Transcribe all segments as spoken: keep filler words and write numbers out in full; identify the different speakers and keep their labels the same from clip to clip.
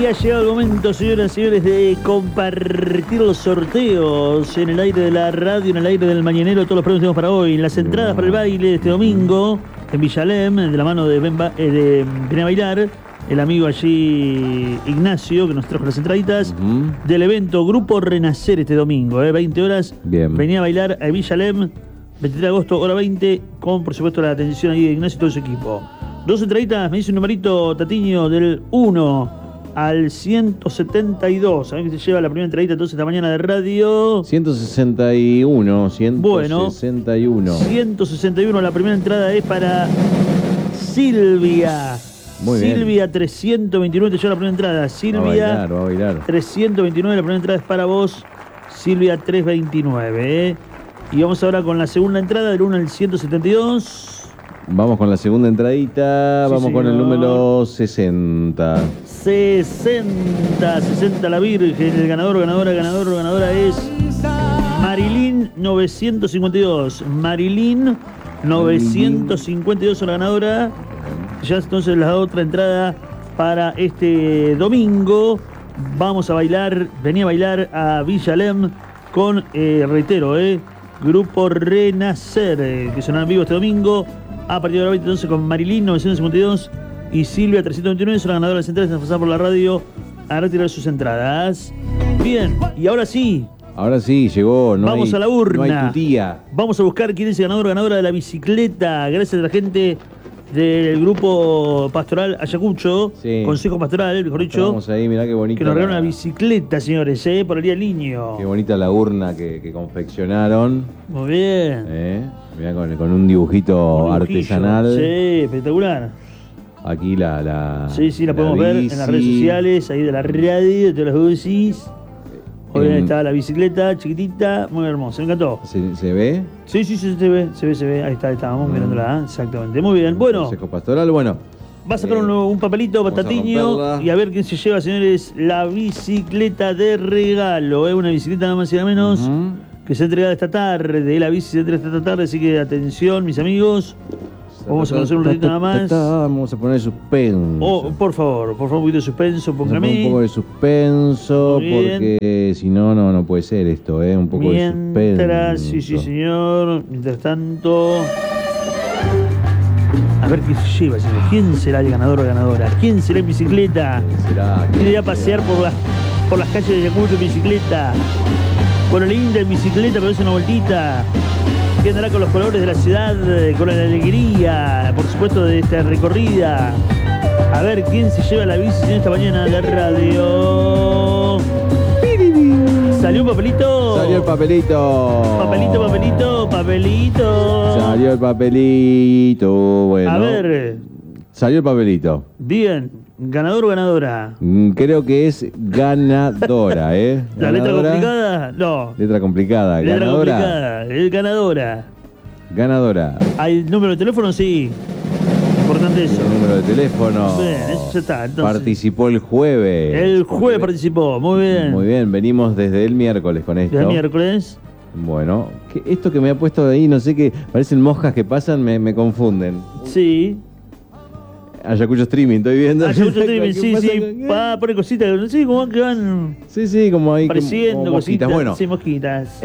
Speaker 1: Y ha llegado el momento, señoras y señores, de compartir los sorteos en el aire de la radio, en el aire del mañanero. Todos los premios que tenemos para hoy. Las entradas para el baile de este domingo en Villalem, de la mano de Ben ba eh, de Ven a Bailar, el amigo allí Ignacio, que nos trajo las entraditas uh-huh. del evento Grupo Renacer este domingo, eh, veinte horas.
Speaker 2: Bien.
Speaker 1: Venía a bailar a Villalem, veintitrés de agosto, hora veinte, con por supuesto la atención ahí de Ignacio y todo su equipo. Dos entraditas, me dice un numerito, Tatiño, del uno al ciento setenta y dos. A ver que se lleva la primera entradita entonces esta mañana de radio.
Speaker 2: ciento sesenta y uno. ciento sesenta y uno.
Speaker 1: Bueno, ciento sesenta y uno. La primera entrada es para Silvia.
Speaker 2: Muy
Speaker 1: Silvia
Speaker 2: bien.
Speaker 1: trescientos veintinueve te lleva la primera entrada. Silvia
Speaker 2: va a bailar, va a bailar.
Speaker 1: trescientos veintinueve, la primera entrada es para vos. Silvia trescientos veintinueve. ¿eh? Y vamos ahora con la segunda entrada del uno al ciento setenta y dos.
Speaker 2: Vamos con la segunda entradita,
Speaker 1: Sí,
Speaker 2: vamos
Speaker 1: señor.
Speaker 2: con el número sesenta.
Speaker 1: sesenta, sesenta la Virgen, el ganador, ganadora, ganador, ganadora es Marilyn novecientos cincuenta y dos. Marilyn novecientos cincuenta y dos, la ganadora. Ya entonces la otra entrada para este domingo. Vamos a bailar, venía a bailar a Villalem con, eh, reitero, eh, Grupo Renacer, eh, que sonará en vivo este domingo. A partir de la veinte, entonces, con Marilyn novecientos cincuenta y dos y Silvia trescientos veintinueve, son las ganadoras de las entradas. Nos pasan por la radio a retirar sus entradas. Bien, y ahora sí.
Speaker 2: Ahora sí, llegó. No
Speaker 1: Vamos
Speaker 2: hay,
Speaker 1: a la urna.
Speaker 2: No hay tu tía.
Speaker 1: Vamos a buscar quién es el ganador o ganadora de la bicicleta. Gracias a la gente del grupo pastoral Ayacucho,
Speaker 2: Sí.
Speaker 1: Consejo Pastoral, mejor dicho.
Speaker 2: Vamos ahí, mirá qué bonita.
Speaker 1: Que nos regalan
Speaker 2: la-
Speaker 1: una bicicleta, señores, eh, por el Día del Niño.
Speaker 2: Qué bonita la urna que, que confeccionaron.
Speaker 1: Muy bien.
Speaker 2: ¿eh? Mirá, con, con un dibujito
Speaker 1: Un dibujillo.
Speaker 2: artesanal.
Speaker 1: Sí, espectacular.
Speaker 2: Aquí la, la.
Speaker 1: Sí, sí, la podemos ver en las redes
Speaker 2: bici.
Speaker 1: sociales, ahí de la radio, de los bicis. Hoy
Speaker 2: En-
Speaker 1: está la bicicleta chiquitita, muy hermosa, me encantó.
Speaker 2: ¿Se, se ve?
Speaker 1: Sí, sí, sí, se ve, se ve, se ve. Ahí está, ahí estábamos
Speaker 2: Mm.
Speaker 1: mirándola, ¿eh? Exactamente. Muy bien, bueno.
Speaker 2: Consejo pastoral, bueno.
Speaker 1: Va a sacar
Speaker 2: Eh,
Speaker 1: un, un papelito,
Speaker 2: vamos a
Speaker 1: Patatiño,
Speaker 2: romperla.
Speaker 1: y a ver quién se lleva, señores, la bicicleta de regalo. ¿eh? Una bicicleta nada más y nada menos
Speaker 2: Ujú.
Speaker 1: que se ha entregado esta tarde. La bici se entrega esta tarde, así que atención, mis amigos. Vamos a conocer un ratito nada más.
Speaker 2: Vamos a poner suspenso.
Speaker 1: Oh, por favor, por favor, un poquito de suspenso,
Speaker 2: Vamos a poner un
Speaker 1: póngame.
Speaker 2: poco de suspenso,
Speaker 1: Muy bien.
Speaker 2: porque si no, no, no puede ser esto, ¿eh? Un poco
Speaker 1: Mientras,
Speaker 2: de
Speaker 1: sí,
Speaker 2: suspenso.
Speaker 1: sí, señor. Mientras tanto. A ver qué se lleva, señor. ¿Quién será el ganador o ganadora? ¿Quién será en bicicleta?
Speaker 2: ¿Será?
Speaker 1: ¿Quién irá a pasear por, la, por las calles de Ayacucho en bicicleta? Con el linda en bicicleta, pero es una vueltita. ¿Quién andará con los colores de la ciudad? Con la alegría, por supuesto, de esta recorrida. A ver quién se lleva la bici en esta mañana de la radio. ¿Salió un papelito?
Speaker 2: Salió el papelito.
Speaker 1: Papelito, papelito, papelito.
Speaker 2: Salió el papelito. Bueno.
Speaker 1: A ver,
Speaker 2: Salió el papelito.
Speaker 1: bien, ganador o ganadora.
Speaker 2: Mm, Creo que es ganadora, ¿eh?
Speaker 1: ¿La letra
Speaker 2: Ganadora.
Speaker 1: complicada? No.
Speaker 2: Letra complicada.
Speaker 1: Letra
Speaker 2: Ganadora.
Speaker 1: complicada. Es ganadora.
Speaker 2: Ganadora.
Speaker 1: ¿Hay número de teléfono? Sí. Importante eso.
Speaker 2: El número de teléfono.
Speaker 1: Bien, eso ya está. Entonces,
Speaker 2: Participó el jueves.
Speaker 1: el jueves participó. Muy bien.
Speaker 2: Muy bien, venimos desde el miércoles con esto.
Speaker 1: El miércoles.
Speaker 2: Bueno, que esto que me ha puesto ahí, no sé qué, parecen moscas que pasan, me, me confunden.
Speaker 1: Sí.
Speaker 2: Ayacucho Streaming, estoy viendo.
Speaker 1: Ayacucho Streaming,
Speaker 2: ¿Qué
Speaker 1: sí,
Speaker 2: pasa
Speaker 1: sí.
Speaker 2: con-
Speaker 1: Va a poner cositas. Sí, como que van
Speaker 2: Sí, sí, como ahí. como-
Speaker 1: apareciendo
Speaker 2: como mosquitas.
Speaker 1: cositas.
Speaker 2: Bueno,
Speaker 1: Sí, mosquitas.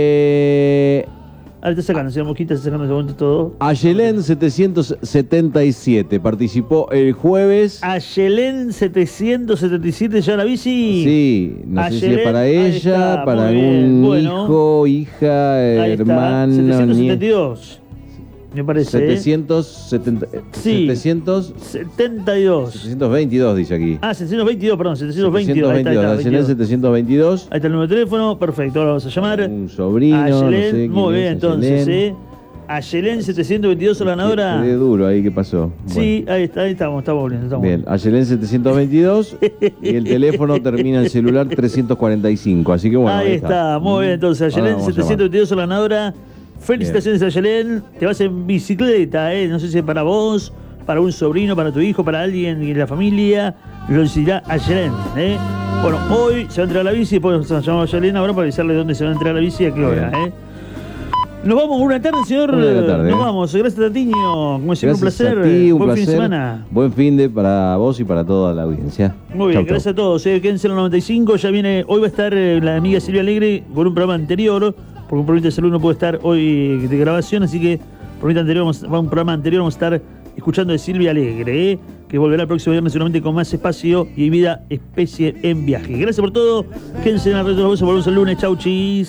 Speaker 2: eh,
Speaker 1: Ahora está sacando, sí, mosquitas, está sacando de momento todo.
Speaker 2: Ayelén setecientos setenta y siete participó el jueves.
Speaker 1: Ayelén setecientos setenta y siete ya la bici.
Speaker 2: Sí, no sé si es
Speaker 1: Ayelén,
Speaker 2: para
Speaker 1: ahí
Speaker 2: ella,
Speaker 1: está,
Speaker 2: para
Speaker 1: muy bien.
Speaker 2: algún
Speaker 1: Bueno.
Speaker 2: hijo, hija,
Speaker 1: Ahí está,
Speaker 2: hermano,
Speaker 1: setecientos
Speaker 2: nieto.
Speaker 1: setenta y dos. Me parece. ¿eh?
Speaker 2: setecientos setenta,
Speaker 1: Sí.
Speaker 2: setecientos,
Speaker 1: setenta y dos.
Speaker 2: setecientos veintidós dice aquí.
Speaker 1: Ah, setecientos veintidós, perdón, setecientos veintidós. Ahí está, ahí está,
Speaker 2: Ayelén
Speaker 1: veintidós.
Speaker 2: setecientos veintidós.
Speaker 1: Ahí está el número de teléfono, perfecto, ahora vamos a llamar.
Speaker 2: Un sobrino, no
Speaker 1: Ayelén,
Speaker 2: sé quién
Speaker 1: muy
Speaker 2: es
Speaker 1: bien, entonces,
Speaker 2: Ayelén.
Speaker 1: ¿eh? Ayelén setecientos veintidós, la ganadora.
Speaker 2: Qué duro ahí, ¿qué pasó?
Speaker 1: Sí, ahí está, ahí estamos, estamos volviendo, estamos
Speaker 2: Bien, Ayelén setecientos veintidós y el teléfono termina el celular trescientos cuarenta y cinco, así que bueno.
Speaker 1: ahí está, muy bien, entonces,
Speaker 2: Ahora
Speaker 1: Ayelén
Speaker 2: vamos a
Speaker 1: setecientos veintidós, la ganadora. Felicitaciones, Ayelén. Te vas en bicicleta, ¿eh? No sé si es para vos, para un sobrino, para tu hijo, para alguien de la familia. Lo decidirá Ayelén, ¿eh? Bueno, hoy se va a entregar la bici, después nos llamamos a Ayelén ahora para avisarle dónde se va a entregar la bici y a qué hora,
Speaker 2: Bien.
Speaker 1: ¿eh? Nos vamos, una tarde, señor.
Speaker 2: Una de la tarde.
Speaker 1: Nos vamos. Gracias, Tatiño. Como siempre, un
Speaker 2: Gracias
Speaker 1: placer.
Speaker 2: a ti, un
Speaker 1: Buen
Speaker 2: placer.
Speaker 1: fin de semana.
Speaker 2: Buen fin de para vos y para toda la audiencia.
Speaker 1: Muy bien,
Speaker 2: Chau, chau.
Speaker 1: gracias a todos. Eh. Quédense en los noventa y cinco. Ya viene, hoy va a estar eh, la amiga Silvia Alegre con un programa anterior, porque un problema de salud no puede estar hoy de grabación, así que por un anterior, vamos, un programa anterior vamos a estar escuchando de Silvia Alegre, eh, que volverá el próximo viernes seguramente con más espacio y vida especie en viaje. Gracias por todo. Quédense en la red de los besos. Volvemos el lunes. Chau, chis.